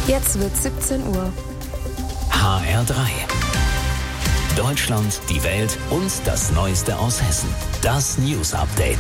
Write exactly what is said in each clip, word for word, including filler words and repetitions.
Jetzt wird siebzehn Uhr. H R drei. Deutschland, die Welt und das Neueste aus Hessen. Das News Update.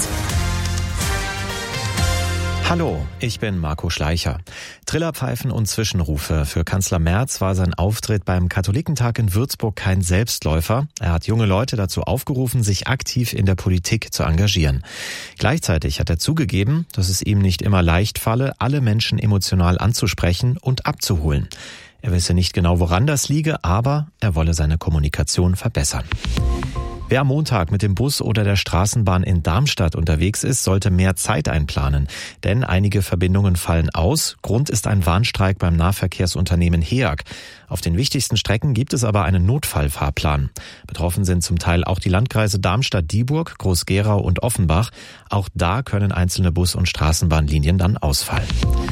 Hallo, ich bin Marco Schleicher. Trillerpfeifen und Zwischenrufe. Für Kanzler Merz war sein Auftritt beim Katholikentag in Würzburg kein Selbstläufer. Er hat junge Leute dazu aufgerufen, sich aktiv in der Politik zu engagieren. Gleichzeitig hat er zugegeben, dass es ihm nicht immer leicht falle, alle Menschen emotional anzusprechen und abzuholen. Er wisse nicht genau, woran das liege, aber er wolle seine Kommunikation verbessern. Wer am Montag mit dem Bus oder der Straßenbahn in Darmstadt unterwegs ist, sollte mehr Zeit einplanen. Denn einige Verbindungen fallen aus. Grund ist ein Warnstreik beim Nahverkehrsunternehmen H E A G. Auf den wichtigsten Strecken gibt es aber einen Notfallfahrplan. Betroffen sind zum Teil auch die Landkreise Darmstadt-Dieburg, Groß-Gerau und Offenbach. Auch da können einzelne Bus- und Straßenbahnlinien dann ausfallen.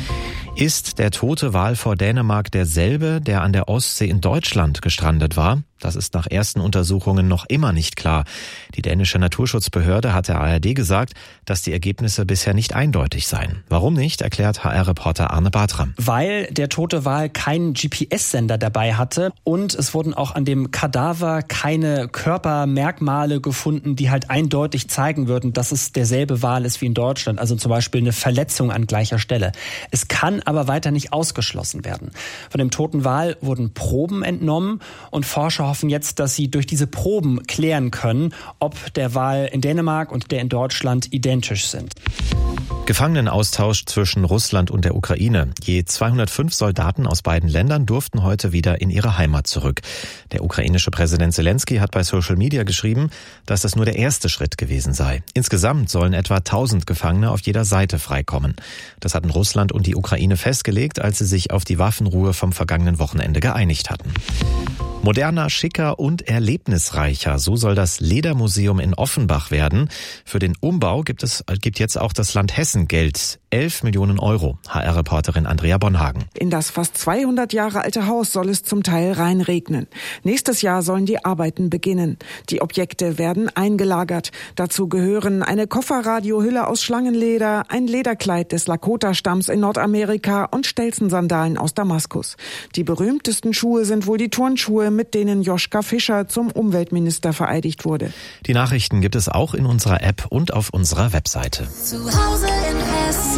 Ist der tote Wal vor Dänemark derselbe, der an der Ostsee in Deutschland gestrandet war? Das ist nach ersten Untersuchungen noch immer nicht klar. Die dänische Naturschutzbehörde hat der A R D gesagt, dass die Ergebnisse bisher nicht eindeutig seien. Warum nicht, erklärt H R-Reporter Arne Bartram. Weil der tote Wal keinen G P S-Sender dabei hatte und es wurden auch an dem Kadaver keine Körpermerkmale gefunden, die halt eindeutig zeigen würden, dass es derselbe Wal ist wie in Deutschland. Also zum Beispiel eine Verletzung an gleicher Stelle. Es kann aber weiter nicht ausgeschlossen werden. Von dem toten Wal wurden Proben entnommen und Forscher hoffen jetzt, dass sie durch diese Proben klären können, ob der Wal in Dänemark und der in Deutschland identisch sind. Gefangenenaustausch zwischen Russland und der Ukraine. Je zweihundertfünf Soldaten aus beiden Ländern durften heute wieder in ihre Heimat zurück. Der ukrainische Präsident Zelensky hat bei Social Media geschrieben, dass das nur der erste Schritt gewesen sei. Insgesamt sollen etwa tausend Gefangene auf jeder Seite freikommen. Das hatten Russland und die Ukraine festgelegt, als sie sich auf die Waffenruhe vom vergangenen Wochenende geeinigt hatten. Moderner, schicker und erlebnisreicher. So soll das Ledermuseum in Offenbach werden. Für den Umbau gibt es gibt jetzt auch das Land Hessen Geld. elf Millionen Euro. H R-Reporterin Andrea Bonhagen. In das fast zweihundert Jahre alte Haus soll es zum Teil reinregnen. Nächstes Jahr sollen die Arbeiten beginnen. Die Objekte werden eingelagert. Dazu gehören eine Kofferradiohülle aus Schlangenleder, ein Lederkleid des Lakota-Stamms in Nordamerika und Stelzen-Sandalen aus Damaskus. Die berühmtesten Schuhe sind wohl die Turnschuhe, mit denen Joschka Fischer zum Umweltminister vereidigt wurde. Die Nachrichten gibt es auch in unserer App und auf unserer Webseite. Zu Hause in Hessen.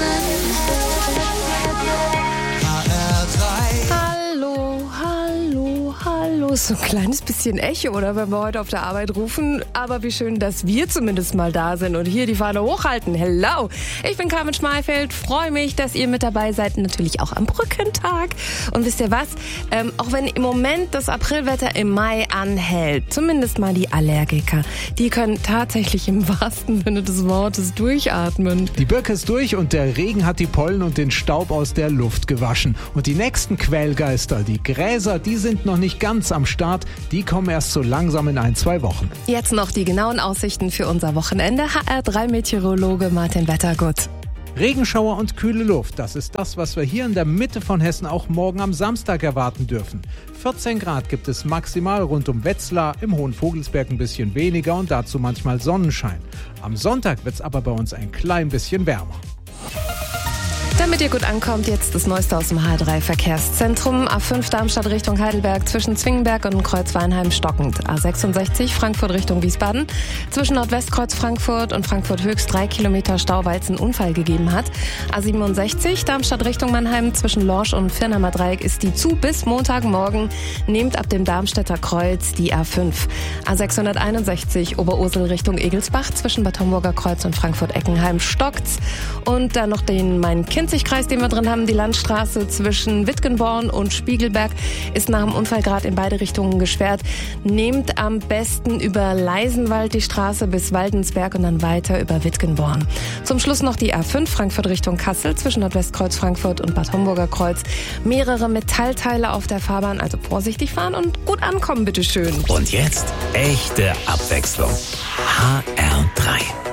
H R drei. Hallo, hallo, hallo. So ein kleines bisschen Echo, oder, wenn wir heute auf der Arbeit rufen. Aber wie schön, dass wir zumindest mal da sind und hier die Fahne hochhalten. Hello, ich bin Carmen Schmalfeld. Freue mich, dass ihr mit dabei seid. Natürlich auch am Brückentag. Und wisst ihr was? Ähm, auch wenn im Moment das Aprilwetter im Mai anhält, zumindest mal die Allergiker, die können tatsächlich im wahrsten Sinne des Wortes durchatmen. Die Birke ist durch und der Regen hat die Pollen und den Staub aus der Luft gewaschen. Und die nächsten Quälgeister, die Gräser, die sind noch nicht ganz am Start. Die kommen erst so langsam in ein, zwei Wochen. Jetzt noch die genauen Aussichten für unser Wochenende. H R drei Meteorologe Martin Wettergut. Regenschauer und kühle Luft, das ist das, was wir hier in der Mitte von Hessen auch morgen am Samstag erwarten dürfen. vierzehn Grad gibt es maximal rund um Wetzlar, im Hohen Vogelsberg ein bisschen weniger und dazu manchmal Sonnenschein. Am Sonntag wird es aber bei uns ein klein bisschen wärmer. Damit ihr gut ankommt, jetzt das Neueste aus dem H R drei Verkehrszentrum. A fünf Darmstadt Richtung Heidelberg zwischen Zwingenberg und Kreuzweinheim stockend. A sechsundsechzig Frankfurt Richtung Wiesbaden zwischen Nordwestkreuz Frankfurt und Frankfurt Höchst drei Kilometer Stau, weil es einen Unfall gegeben hat. A siebenundsechzig Darmstadt Richtung Mannheim zwischen Lorsch und Firnheimer Dreieck ist die zu bis Montagmorgen. Nehmt ab dem Darmstädter Kreuz die A fünf. A sechshunderteinundsechzig Oberursel Richtung Egelsbach zwischen Bad Homburger Kreuz und Frankfurt-Eckenheim stockt's. Und dann noch den Main-Kinzig Kreis, den wir drin haben, die Landstraße zwischen Wittgenborn und Spiegelberg ist nach dem Unfall gerade in beide Richtungen gesperrt. Nehmt am besten über Leisenwald die Straße bis Waldensberg und dann weiter über Wittgenborn. Zum Schluss noch die A fünf Frankfurt Richtung Kassel zwischen Nordwestkreuz Frankfurt und Bad Homburger Kreuz. Mehrere Metallteile auf der Fahrbahn, also vorsichtig fahren und gut ankommen, bitteschön. Und jetzt echte Abwechslung. H R drei.